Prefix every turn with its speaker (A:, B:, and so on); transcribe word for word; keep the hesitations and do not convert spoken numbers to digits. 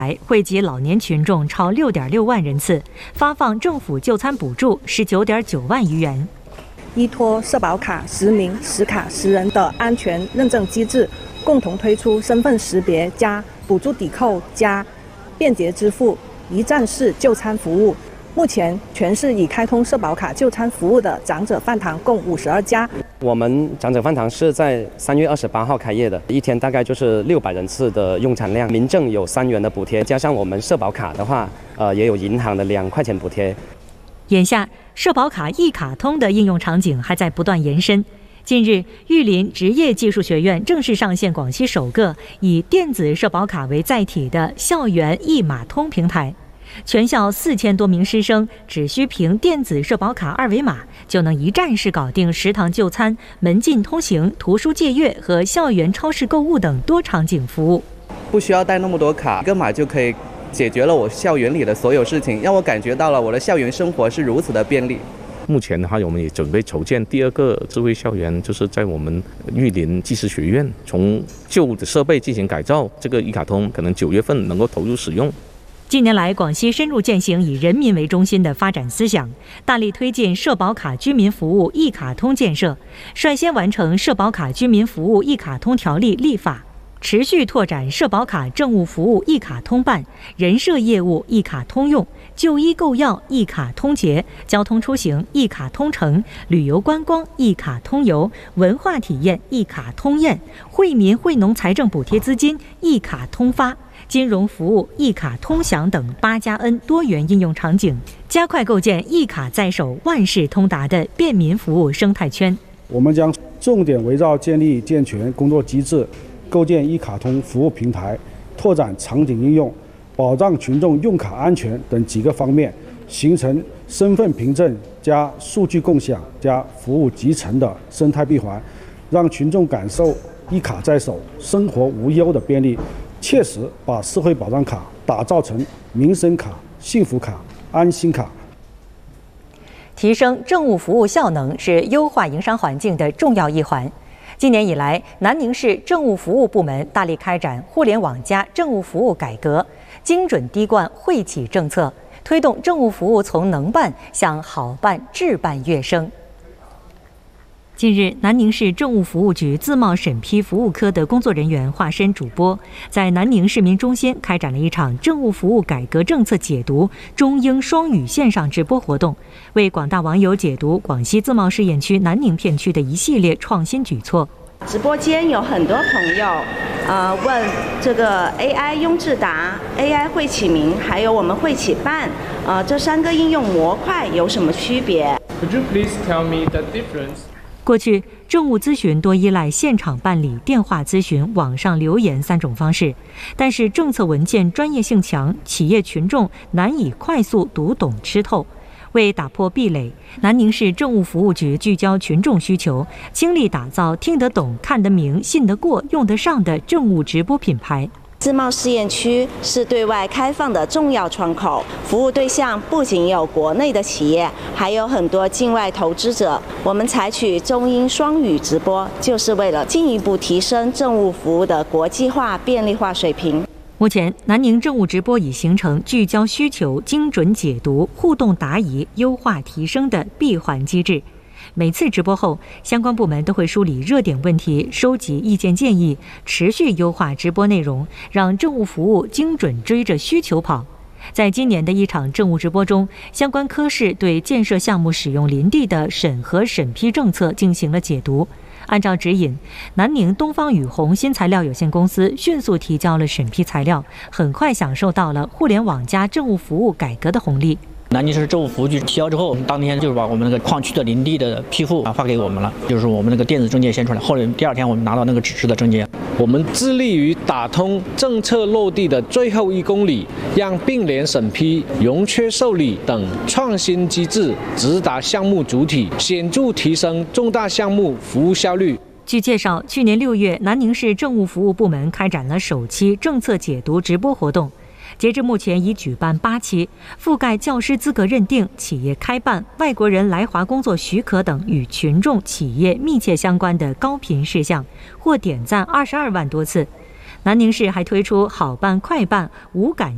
A: 惠及老年群众超六点六万人次，发放政府就餐补助十九点九万余元。
B: 依托社保卡实名、实卡实人的安全认证机制，共同推出身份识别加补助抵扣加便捷支付一站式就餐服务。目前，全市已开通社保卡就餐服务的长者饭堂共五十二家。
C: 我们长者饭堂是在三月二十八号开业的，一天大概就是六百人次的用餐量。民政有三元的补贴，加上我们社保卡的话，呃，也有银行的两块钱补贴。
A: 眼下，社保卡一卡通的应用场景还在不断延伸。近日，玉林职业技术学院正式上线广西首个以电子社保卡为载体的校园一码通平台。全校四千多名师生只需凭电子社保卡二维码，就能一站式搞定食堂就餐、门禁通行、图书借阅和校园超市购物等多场景服务。
D: 不需要带那么多卡，一个码就可以解决了我校园里的所有事情，让我感觉到了我的校园生活是如此的便利。
E: 目前的话，我们也准备筹建第二个智慧校园，就是在我们玉林技师学院，从旧的设备进行改造。这个一卡通可能九月份能够投入使用。
A: 近年来，广西深入践行以人民为中心的发展思想，大力推进社保卡居民服务一卡通建设，率先完成社保卡居民服务一卡通条例立法，持续拓展社保卡政务服务一卡通办、人社业务一卡通用、就医购药一卡通结、交通出行一卡通乘、旅游观光一卡通游、文化体验一卡通验、惠民惠农财政补贴资金一卡通发、金融服务一卡通享等八加 N 多元应用场景，加快构建一卡在手、万事通达的便民服务生态圈。
F: 我们将重点围绕建立健全工作机制、构建一卡通服务平台、拓展场景应用、保障群众用卡安全等几个方面，形成身份凭证加数据共享加服务集成的生态闭环，让群众感受一卡在手、生活无忧的便利，切实把社会保障卡打造成民生卡、幸福卡、安心卡。
A: 提升政务服务效能是优化营商环境的重要一环。今年以来，南宁市政务服务部门大力开展互联网加政务服务改革，精准滴灌惠企政策，推动政务服务从能办向好办、智办跃升。近日，南宁市政务服务局自贸审批服务科的工作人员化身主播，在南宁市民中心开展了一场政务服务改革政策解读中英双语线上直播活动，为广大网友解读广西自贸试验区南宁片区的一系列创新举措。
G: 直播间有很多朋友，呃，问这个 A I 雍智达、A I 会启明，还有我们会启办，呃，这三个应用模块有什么区别
H: ？Could you please tell me the difference?
A: 过去，政务咨询多依赖现场办理、电话咨询、网上留言三种方式，但是政策文件专业性强，企业群众难以快速读懂吃透。为打破壁垒，南宁市政务服务局聚焦群众需求，倾力打造听得懂、看得明、信得过、用得上的政务直播品牌。
G: 自贸试验区是对外开放的重要窗口，服务对象不仅有国内的企业，还有很多境外投资者。我们采取中英双语直播，就是为了进一步提升政务服务的国际化、便利化水平。
A: 目前，南宁政务直播已形成聚焦需求、精准解读、互动答疑、优化提升的闭环机制。每次直播后，相关部门都会梳理热点问题，收集意见建议，持续优化直播内容，让政务服务精准追着需求跑。在今年的一场政务直播中，相关科室对建设项目使用林地的审核审批政策进行了解读。按照指引，南宁东方雨虹新材料有限公司迅速提交了审批材料，很快享受到了互联网加政务服务改革的红利。
I: 南宁市政务服务局提交之后，当天就是把我们那个矿区的林地的批复啊发给我们了，就是我们那个电子证件先出来，后来第二天我们拿到那个纸质的证件。
H: 我们致力于打通政策落地的最后一公里，让并联审批、融缺受理等创新机制直达项目主体，显著提升重大项目服务效率。
A: 据介绍，去年六月，南宁市政务服务部门开展了首期政策解读直播活动。截至目前，已举办八期，覆盖教师资格认定、企业开办、外国人来华工作许可等与群众、企业密切相关的高频事项，获点赞二十二万多次。南宁市还推出好办快办、无感